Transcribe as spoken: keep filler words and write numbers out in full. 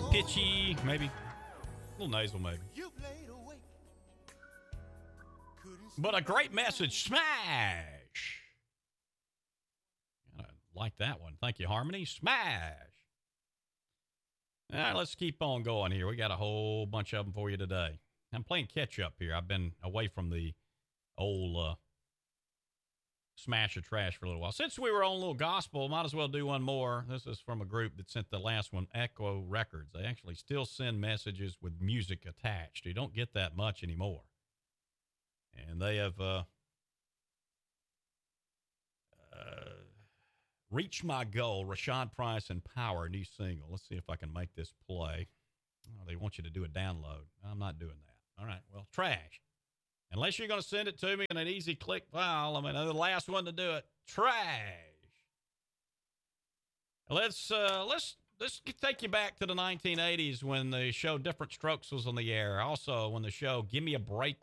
pitchy, maybe a little nasal, maybe. But a great message. Smash. I like that one. Thank you, Harmony. Smash. All right, let's keep on going here. We got a whole bunch of them for you today. I'm playing catch up here. I've been away from the old uh, smash or trash for a little while. Since we were on a little gospel, might as well do one more. This is from a group that sent the last one, Echo Records. They actually still send messages with music attached. You don't get that much anymore. And they have uh, uh, Reached My Goal, Rashad Price and Power, new single. Let's see if I can make this play. Oh, they want you to do a download. I'm not doing that. All right, well, trash. Unless you're going to send it to me in an easy click file. I mean, I'm the last one to do it. Trash. Let's uh, let's let's take you back to the nineteen eighties when the show Different Strokes was on the air. Also, when the show Give Me a Break